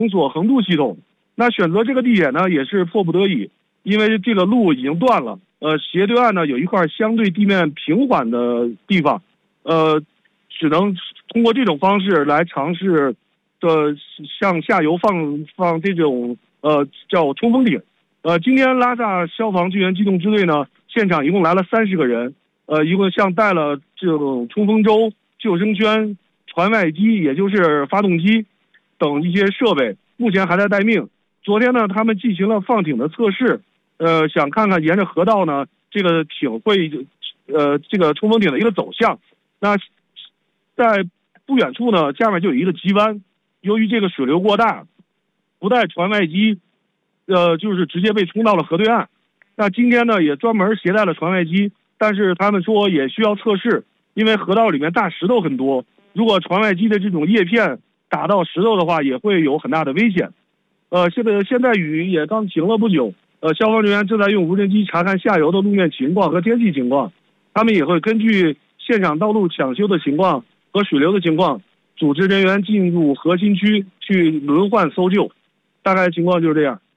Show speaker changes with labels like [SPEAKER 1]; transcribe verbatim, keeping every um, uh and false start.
[SPEAKER 1] 封锁横渡系统。那选择这个地点呢，也是迫不得已，因为这个路已经断了。呃，斜对岸呢有一块相对地面平缓的地方，呃，只能通过这种方式来尝试的向下游放放这种呃叫冲锋艇。呃，今天拉萨消防救援机动支队呢，现场一共来了三十个人，呃，一共像带了这种冲锋舟、救生圈、船外机，也就是发动机等一些设备，目前还在待命。昨天呢，他们进行了放艇的测试，呃，想看看沿着河道呢，这个艇会，呃，这个冲锋艇的一个走向。那在不远处呢，下面就有一个急弯，由于这个水流过大，不带船外机，呃，就是直接被冲到了河对岸。那今天呢，也专门携带了船外机，但是他们说也需要测试，因为河道里面大石头很多，如果船外机的这种叶片打到石头的话，也会有很大的危险。呃，现在现在雨也刚停了不久，呃，消防人员正在用无人机查看下游的路面情况和天气情况，他们也会根据现场道路抢修的情况和水流的情况，组织人员进入核心区去轮换搜救，大概情况就是这样。